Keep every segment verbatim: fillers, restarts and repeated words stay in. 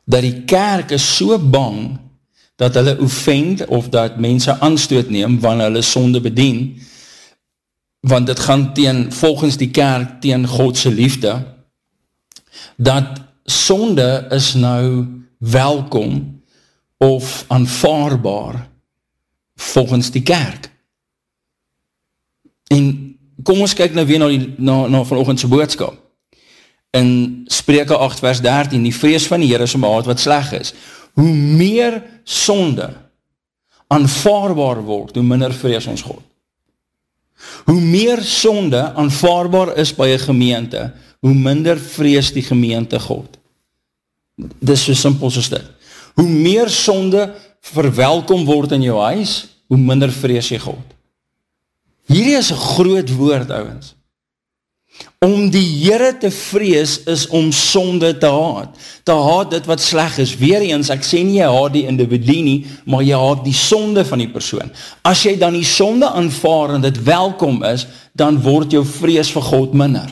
dat die kerk is so bang, dat hulle offend, of dat mense aanstoot neem, wanneer hulle sonde bedien, want dit gaan teen, volgens die kerk, teen Godse liefde, dat sonde is nou welkom, of aanvaarbaar, volgens die kerk. En kom ons kyk nou weer na, die, na, na vanoggend se boodskap. In Spreuke agt vers dertien, die vrees van die Here is om haat wat sleg is. Hoe meer sonde aanvaarbaar word, hoe minder vrees ons God. Hoe meer sonde aanvaarbaar is by 'n gemeente, hoe minder vrees die gemeente God. Dis so simpel soos dit. Hoe meer sonde verwelkom word in jou huis, hoe minder vrees jy God. Hierdie is 'n groot woord, ouens. Om die Here te vrees is om sonde te haat. Te haat dit wat sleg is. Weer eens, ek sê nie jy haat die individu nie, maar jy haat die sonde van die persoon. As jy dan die sonde aanvaar en dit welkom is, dan word jou vrees vir God minder.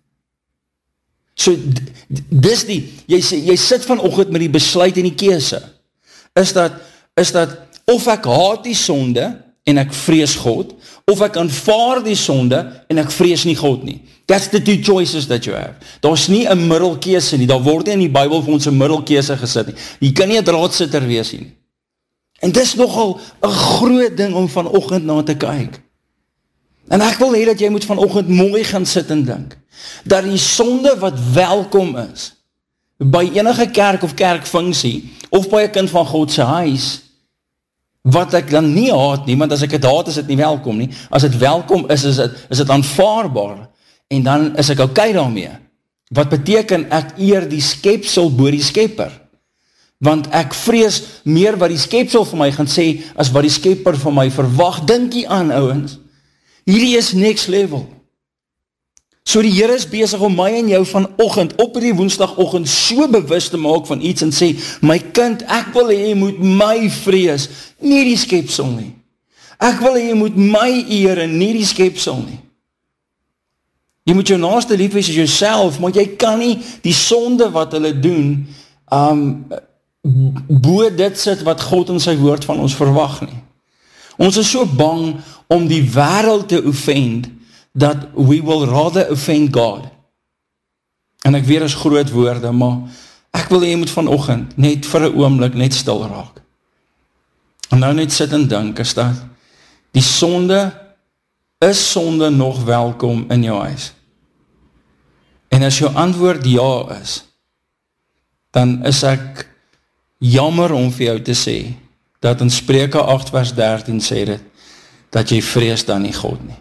So, dis die, jy, jy sit vanoggend met die besluit en die keuse. Is dat, is dat, of ek haat die sonde, en ek vrees God, of ek aanvaar die sonde, en ek vrees nie God nie. That's the two choices that you have. Daar is nie 'n middelkeuse nie, daar word nie in die Bybel vir ons 'n middelkeuse gesit nie. Jy kan nie 'n draadsitter wees nie. En dis nogal 'n groot ding om vanoggend na te kyk. En ek wil hê dat jy moet vanoggend mooi gaan sit en dink, dat die sonde wat welkom is, by enige kerk of kerkfunksie, of by 'n kind van God se huis, wat ek dan nie haat nie, want as ek het haat, is dit nie welkom nie. As dit welkom is, is dit, is dit aanvaarbaar, en dan is ek okay daarmee. Wat beteken ek eer die skepsel bo die skepper? Want ek vrees meer wat die skepsel vir my gaan sê, as wat die skepper van my verwag. Dink jy aan, ouens? Hierdie is next level. So die Here is besig om my en jou vanoggend, op die woensdagoggend, so bewus te maak van iets en sê, my kind, ek wil hê jy moet my vrees, nie die skepsel nie. Ek wil hê jy moet my eer en nie die skepsel nie. Jy moet jou naaste lief hê as jouself, maar jy kan nie die sonde wat hulle doen, um, bo dit sit wat God in sy woord van ons verwag nie. Ons is so bang om die wêreld te offend, dat we will rather offend God. En ek weer is groot woorde, maar ek wil hê jy moet vanoggend net vir 'n oomblik net stil raak. En nou net sit en dink, is dat die sonde, is sonde nog welkom in jou huis? En as jou antwoord ja is, dan is ek jammer om vir jou te sê, dat in Spreuke agt vers dertien sê dit, dat jy vrees dan nie God nie.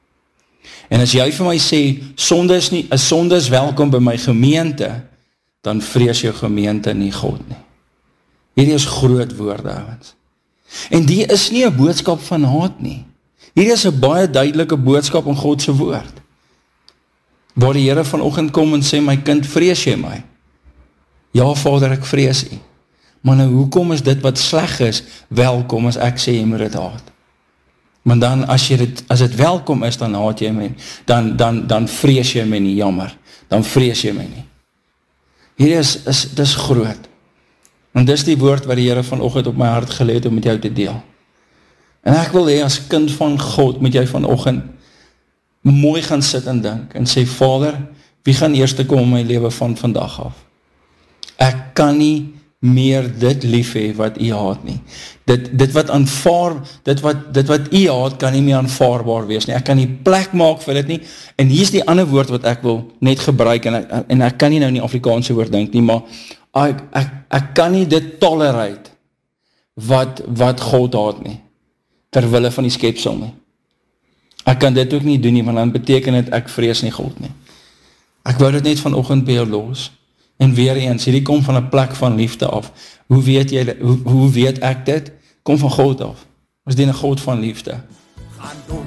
En as jy vir my sê, sonde is, nie, is sonde is welkom by my gemeente, dan vrees jou gemeente nie God nie. Hierdie is groot woorde, ouens. En die is nie 'n boodskap van haat nie. Hierdie is 'n baie duidelike boodskap in God se woord. Waar die Here vanoggend kom en sê, my kind, vrees jy my? Ja, Vader, ek vrees U. Maar nou, hoekom is dit wat sleg is, welkom as ek sê jy moet dit haat? Maar dan, as, jy dit, as dit welkom is, dan haat jy my, dan, dan, dan vrees jy my nie, jammer, dan vrees jy my nie. Hier is, is, dis groot. En dis die woord wat die Here vanoggend op my hart gelê het om met jou te deel. En ek wil hê, as kind van God, moet jy vanoggend mooi gaan sit en dink, en sê, Vader, wie gaan eerste kom in my lewe van vandag af? Ek kan nie meer dit lief hê wat U haat nie. Dit, dit wat aanvaar, dit wat, dit wat U haat, kan nie meer aanvaarbaar wees nie. Ek kan nie plek maak vir dit nie. En hier is die ander woord wat ek wil net gebruik, en ek, en ek kan nie nou in die Afrikaanse woord dink nie, maar ek, ek, ek kan nie dit tolerate wat, wat God haat nie, terwille van die skepsel nie. Ek kan dit ook nie doen nie, want dan beteken dit ek vrees nie God nie. Ek wou dit net vanoggend by jou los. En weer eens, hierdie kom van 'n plek van liefde af. Hoe weet jy, hoe, hoe weet ek dit? Kom van God af. Ons dien 'n God van liefde. Gaan doen